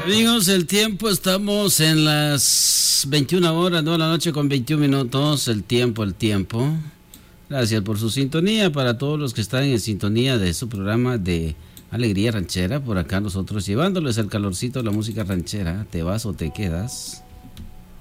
Amigos, el tiempo, estamos en las 21 horas, no, la noche con 21 minutos, el tiempo. Gracias por su sintonía, para todos los que están en sintonía de su programa de Alegría Ranchera, por acá nosotros llevándoles el calorcito de la música ranchera. ¿Te vas o te quedas?